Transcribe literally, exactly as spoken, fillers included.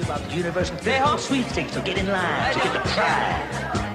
about the universal thing. Sweepstakes, so get in line to get the prize.